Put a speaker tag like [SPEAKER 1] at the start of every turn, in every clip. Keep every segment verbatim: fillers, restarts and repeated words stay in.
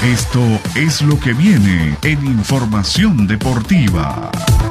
[SPEAKER 1] Esto es lo que viene en Información Deportiva.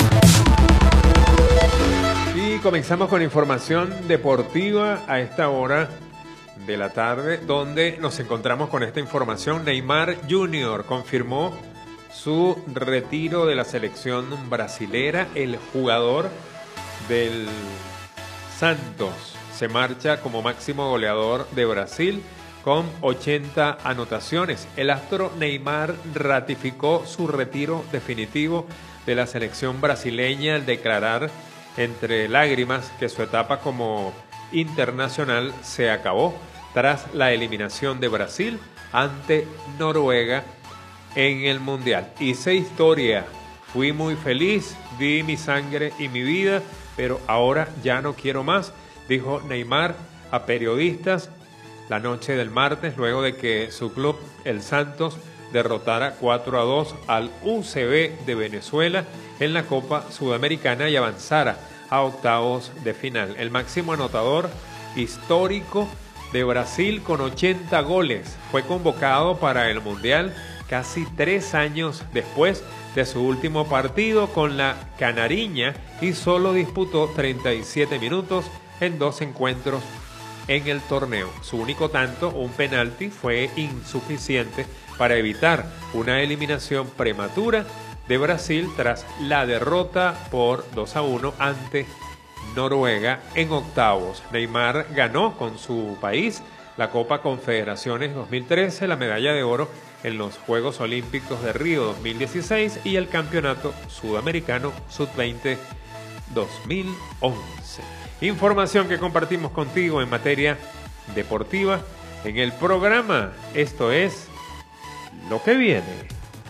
[SPEAKER 2] Y comenzamos con información deportiva a esta hora de la tarde, donde nos encontramos con esta información. Neymar junior confirmó su retiro de la selección brasilera. El jugador del Santos se marcha como máximo goleador de Brasil con ochenta anotaciones. El astro Neymar ratificó su retiro definitivo de la selección brasileña al declarar entre lágrimas que su etapa como internacional se acabó tras la eliminación de Brasil ante Noruega en el Mundial. Hice historia, fui muy feliz, di mi sangre y mi vida, pero ahora ya no quiero más, dijo Neymar a periodistas la noche del martes, luego de que su club, el Santos, derrotara cuatro a dos al U C B de Venezuela en la Copa Sudamericana y avanzara a octavos de final. El máximo anotador histórico de Brasil con ochenta goles fue convocado para el Mundial casi tres años después de su último partido con la Canariña y solo disputó treinta y siete minutos en dos encuentros en el torneo. Su único tanto, un penalti, fue insuficiente para evitar una eliminación prematura de Brasil tras la derrota por dos a uno ante Noruega en octavos. Neymar ganó con su país la Copa Confederaciones dos mil trece, la medalla de oro en los Juegos Olímpicos de Río dos mil dieciséis y el Campeonato Sudamericano sub veinte dos mil once. Información que compartimos contigo en materia deportiva en el programa. Esto es Lo que viene.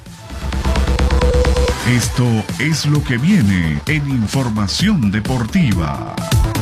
[SPEAKER 1] Esto es lo que viene en Información Deportiva.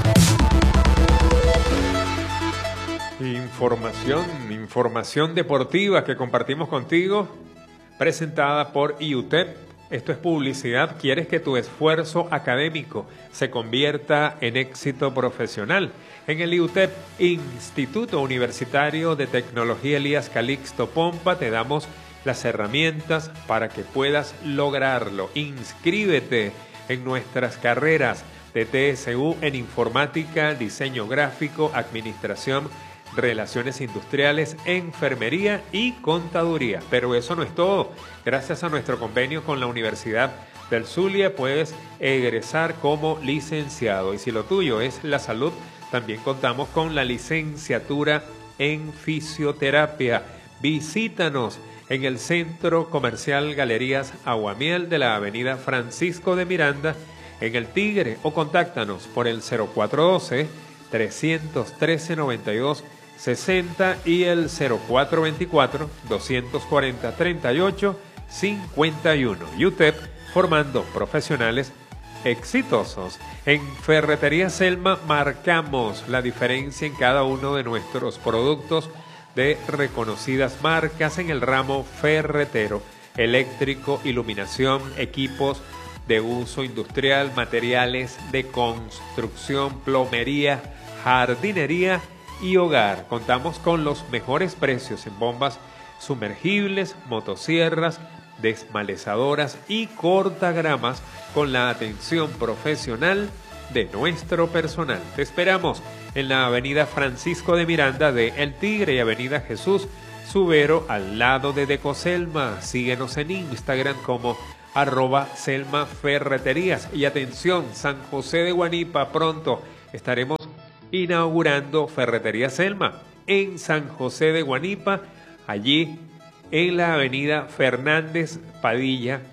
[SPEAKER 2] Información, información deportiva que compartimos contigo, presentada por I U T E P. Esto es publicidad. ¿Quieres que tu esfuerzo académico se convierta en éxito profesional? En el I U T E P, Instituto Universitario de Tecnología Elías Calixto Pompa, te damos las herramientas para que puedas lograrlo. Inscríbete en nuestras carreras de T S U en informática, diseño gráfico, administración, relaciones industriales, enfermería y contaduría. Pero eso no es todo. Gracias a nuestro convenio con la Universidad del Zulia puedes egresar como licenciado. Y si lo tuyo es la salud, también contamos con la licenciatura en fisioterapia. Visítanos en el Centro Comercial Galerías Aguamiel de la Avenida Francisco de Miranda en El Tigre o contáctanos por el cero cuatro uno dos, tres uno tres, noventa y dos sesenta y el cero cuatro veinticuatro, doscientos cuarenta, treinta y ocho cincuenta y uno. U T E P, formando profesionales exitosos. En Ferretería Selma marcamos la diferencia en cada uno de nuestros productos de reconocidas marcas en el ramo ferretero, eléctrico, iluminación, equipos de uso industrial, materiales de construcción, plomería, jardinería y hogar. Contamos con los mejores precios en bombas sumergibles, motosierras, desmalezadoras y cortagramas con la atención profesional de nuestro personal. Te esperamos en la avenida Francisco de Miranda de El Tigre y avenida Jesús Subero al lado de Decoselma. Síguenos en Instagram como arroba Selma Ferreterías. Y atención, San José de Guanipa, pronto estaremos inaugurando Ferretería Selma en San José de Guanipa, allí en la avenida Fernández Padilla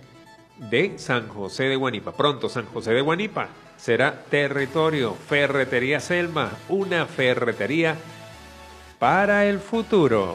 [SPEAKER 2] de San José de Guanipa. Pronto San José de Guanipa será territorio. Ferretería Selma, una ferretería para el futuro.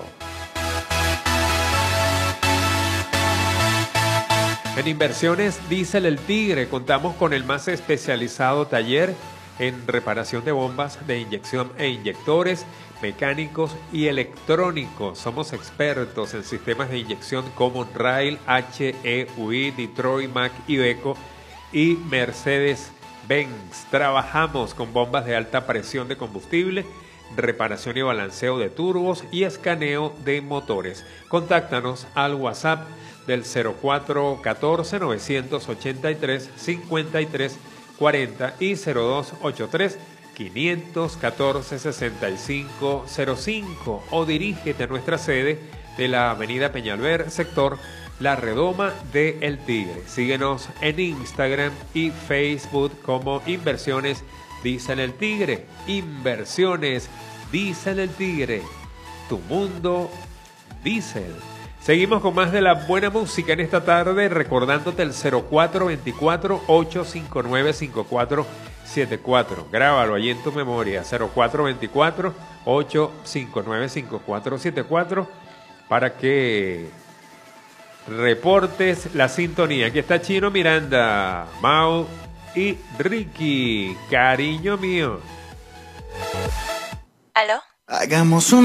[SPEAKER 2] En Inversiones Diesel El Tigre contamos con el más especializado taller en reparación de bombas de inyección e inyectores, mecánicos y electrónicos. Somos expertos en sistemas de inyección Common Rail, H E U I, Detroit, Mack, Iveco y Mercedes-Benz. Trabajamos con bombas de alta presión de combustible reparación y balanceo de turbos y escaneo de motores. Contáctanos al WhatsApp del cero cuatro uno cuatro, nueve ocho tres, cinco tres cuatro cero y cero dos ocho tres, cinco uno cuatro, seis cinco cero cinco o dirígete a nuestra sede de la avenida Peñalver, sector La Redoma de El Tigre. Síguenos en Instagram y Facebook como Inversiones Diesel El Tigre. Inversiones Diesel El Tigre. Tu mundo Diesel. Seguimos con más de la buena música en esta tarde, recordándote el cero cuatro dos cuatro, ocho cinco nueve, cinco cuatro siete cuatro. Grábalo ahí en tu memoria, cero cuatro dos cuatro, ocho cinco nueve, cinco cuatro siete cuatro, para que reportes la sintonía. Aquí está Chino Miranda, Mau y Ricky, cariño mío.
[SPEAKER 3] ¿Aló? Hagamos un